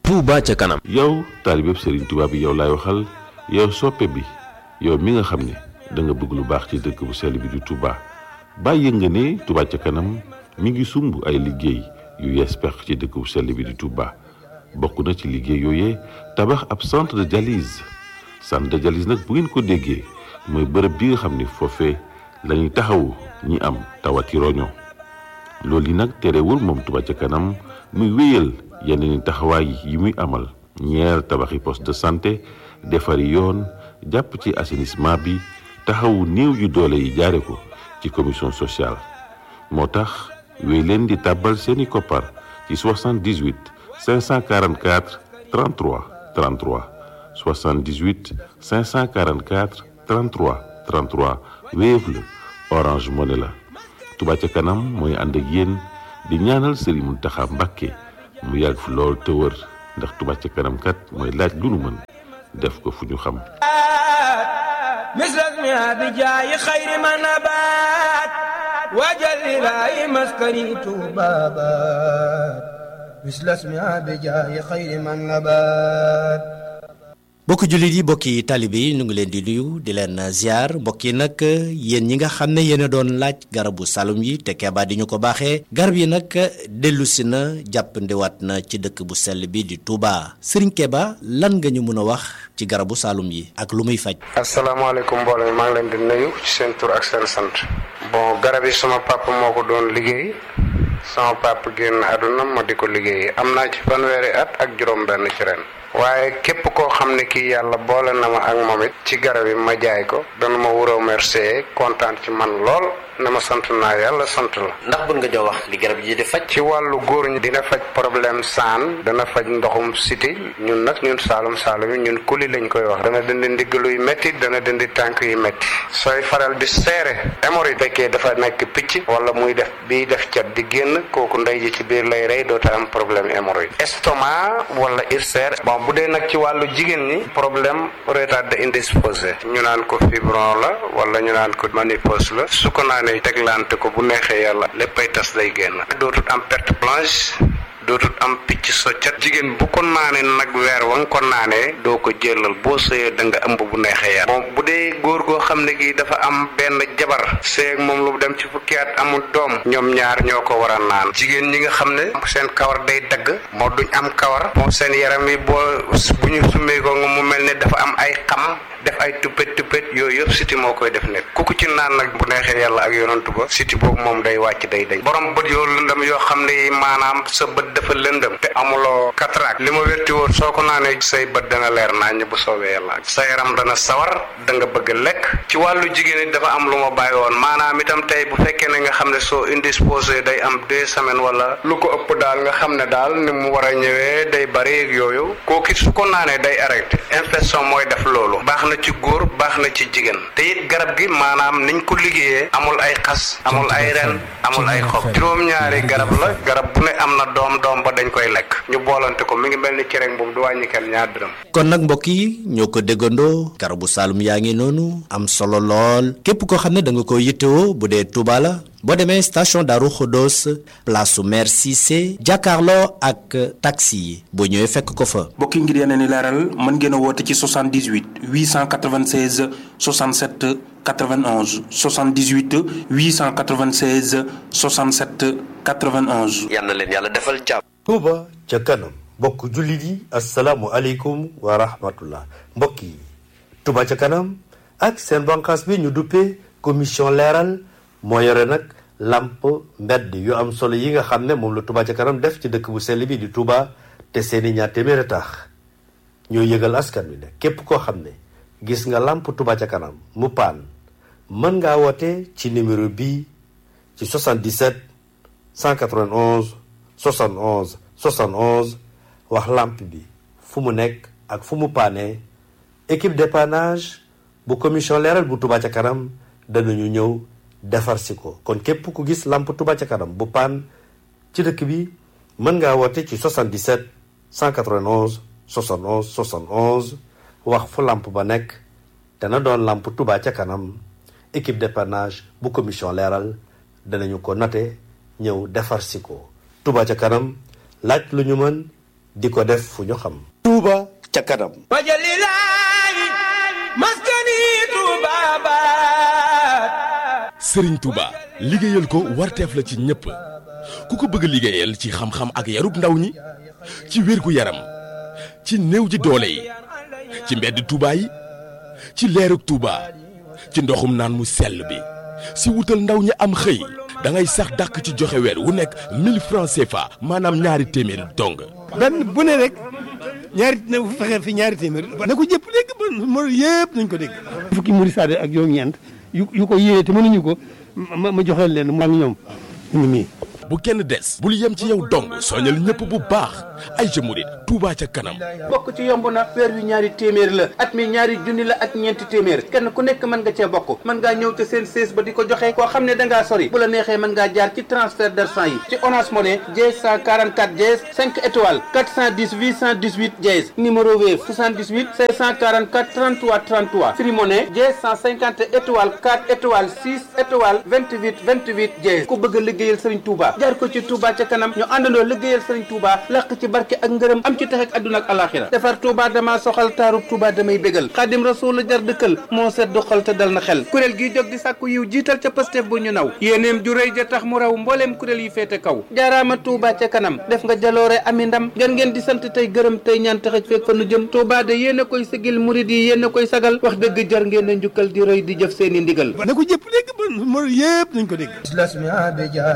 Touba ca kanam. yow taalibe Serigne Touba bi yow laay waxal yow soppe bi yow mi nga xam ne da nga bëgg lu baax ci dëkk bu sell bi di Touba bàyyi nga ne Touba ca kanam mi ngi sumb ay liggéey yu yees peq ci dëkk bu sell bi di Touba bokk na ci liggéey yooyee tabax ab centre de dialyse nag bu ngeen ko déggee mooy bërëb bi nga xam ne foofee la ñuy taxawu ñi am tawati roño loolu yi nag terewul moom Touba ca kanam muy wéyal yeneen taxawaay yi muy amal ñeer tabaxi poste de santé defari yoon jàpp ci assainissement bi taxawu néew yu doole yi jaare ko ci commission sociale moo tax wéy leen di tàbbal seeni koppar ci 78 544 33 33 78 544 33 33 Wave la Orange Money la Touba ca kanam mooy ànd ak yéen di ñaanal Serigne Mountakha Mbacké mu yàgg fi lool te wër ndax Touba ca kanam kat mooy laaj lu nu mën def ko fu ñu xam misras mi bi jaayi xayri ma nabaat wajal ilaahi maskani tuubaabaat misras mi bi jaayi xayri ma nabaat. mbokki jullit yi mbokki taalibe yi ñu ngi leen di nuyu di leen ziar mbokk yi nag yéen ñi nga xam ne yéen a doon laaj garabu salum yi te Keba di ñu ko baaxee garab yi nag dellusi na jàppandiwaat na ci dëkk bu sell bi di Touba Serigne Keba lan nga ñu mën a wax ci garabu salum yi ak lu muy faj. asalaamaaleykum mbooloo mi maa ngi leen di nuyu ci seen tur ak seen sant. bon garab yi sama papa moo ko doon liggéey sama papa génn àdduna ma di ko liggéey am naa ci fanweeri at ak juróom-benn ci ren. waaye képp koo xam ne kii yàlla boole na ma ak moom it ci garab yi ma jaay ko dana ma wuroo remercier kontaan ci man lool na ma sant naa yàlla sant la. ndax bëgg nga jox wax li garab yi di faj. ci wàllu góor ñi dina faj problème saan dana faj ndoxum siti ñun nag ñun saalum yi ñun kuli lañ koy wax dana dindi ndigg luy métti dana dindi tànk yu métti sooy faral di seere hémorroïde fekkee dafa nekk picc wala muy def biy def cat di génn kooku ndey ji ci biir lay rey doota am problème hémorroïde estomac wala ulcère bu dee nag ci wàllu jigéen ñi problème retardé indisposé ñu naan ko fibron la wala ñu naan ko ménopause la su ko naanee teglante ko bu neexee yàlla léppay tas day génn dootut am perte blanche dootut am picc soccat jigéen bu ko naanee nag weer wa nga ko naanee doo ko jëlal boo sëyee da nga ëmb bu neexee yàlla bon bu dee góor goo xam ne gi dafa am benn jabar sëy ak moom lu dem ci fukki at amul doom ñoom ñaar ñoo ko war a naan jigéen ñi nga xam ne seen kawar day dagg moo duñ am kawar moo seen yaram yi bu ñu summee ko nga mu mel ne dafa am ay xam def ay tuppet yooyu yëpp siti moo koy def nekk ku ci naan nag bu neexee yàlla ak yonantu ba siti boobu moom day wàcc day dañ borom bët yoo lëndëm yoo xam ne maanaam sa bët dafa lëndëm te amuloo cataracte li ma wérti woon soo ko naanee say bët dana leer naññ bu soobee yàlla sa yaram dana sawar da nga bëgg lekk ci wàllu jigéen ñi dafa am lu ma bàyyi woon maanaam itam tey bu fekkee ne nga xam ne soo indisposé day am 2 semaines wala lu ko ëpp daal nga xam ne daal ni mu war a ñëwee day bari ak yooyu kooku su ko naanee day arrêté infection mooy def loolu baax na ci góor baax na ci jigéen te it garab gi maanaam niñ ko liggéeyee amul ay xas amul ay ren amul ay xob juróom-ñaari garab la garab bu ne am na doom ba dañ koy lekk ñu boolante ko mi ngi mel ni cere boobu du wàññi kenn ñaar dërëm. kon nag mbokk yi ñoo ko déggandoo garabu Saloum yaa ngi noonu am solo lool képp koo xam ne da nga ko yittewoo bu dee Touba la boo demee station Darou Khodos place su maire Cissé jàkkaarloo ak taxi yi boo ñëwee fekk ko fa. mbokk yi ngir yeneen i leeral mën ngeen a woote ci 78 896 67 91 78 896 67 91. yal na leen yàlla defal jàmm. Touba ca kanam mbokk jullit yi asalaamualeykum wa rahmatullah mbokk yi Touba ca kanam ak seen bànqaas bi ñu duppee commission leeral moo yore nag lamp mbedd yu am solo yi nga xam ne moom la Touba ca kanam def ci dëkk bu sell bi di Touba te seeni ñaar téeméeri tax ñoo yëgal askan wi ne képp koo xam ne gis nga lamp Touba ca kanam mu paan mën ngaa woote ci numéro bii ci 77 191 71 71 wax lamp bi fu mu nekk ak fu mu paane équipe dépannage bu commission leeral bu Touba ca kanam danañu ñëw defar si ko kon képp ku gis lamp Touba ca kanam bu paan ci dëkk bi mën ngaa woote ci 77 191 71 71 wax fu lamp ba nekk dana doon lamp Touba ca kanam équipe dépannage bu commission leeral danañu ko noté ñëw defar si ko Touba ca kanam laaj lu ñu mën di ko def fu ñu xam. Touba ca kanam. wajalilaayi maskani tuubaabaat. Serigne Touba liggéeyal ko warteef la ci ñëpp ku ko bëgg liggéeyal ci xam-xam ak yarub ndaw ñi ci wérgu yaram ci néew ji doole yi ci mbedd Touba yi ci leerug Touba ci ndoxum naan mu sell bi si wutal ndaw ñi am xëy da ngay sax dàkk ci joxe weer wu nekk 1000 francs CFA maanaam ñaari téeméeri dong. benn bu ne rek ñaari na fexe fi ñaari téeméer na ko jëpp dégg ba mo yëpp nañ ko dégg. fukki murid saade ak juróom-ñeent yu ko yéene te mënuñu ko ma joxeel leen mu ak ñoom ñu nii. bu kenn des bul yem ci yow dong soñal ñëpp bu baax ay jëmurit Touba ca kanam. bokk ci yomb na weer wi ñaari téeméer la at mi ñaari junni la ak ñeenti téeméer kenn ku nekk mën nga cee bokk mën ngaa ñëw te seen sées ba di ko joxe koo xam ne dangaa sori bu la neexee mën ngaa jaar ci transfert d'argent yi ci Orange Money dièse 144 dièse 5 étoiles 410 818 dièse numéro Wave 78 544 33 33 Free Money dièse 150 étoiles 4 étoiles 6 étoiles 28 28 dièse ku bëgg a liggéeyal Serigne Touba jaar ko ci Touba ca kanam ñu àndandoo liggéeyal Serigne Touba làq ci barke ak ngërëm am ci tax ak àdduna ak alaxira defar Touba dama soxal taarub Touba damay bégal Xaadim Rasuul la jar dëkkal moo sedd xol te dal na xel kuréel gi jóg di sàkku yiw jiital ca Pastef bu ñu naw yéeneem ju rëy ja tax mu raw mbooleem kuréel yi féete kaw jaaraama Touba ca kanam def nga jaloore ami ndam ngeen di sant tey gërëm tey ñaan taxaj feek fa nu jëm Touba de yéen a koy sigil murid yi yéen a koy sagal wax dëgg jar ngeen a njukkal di rëy di jëf seeni ndigal na ko jëpp dégg ba mo yëpp nañ ko dégg.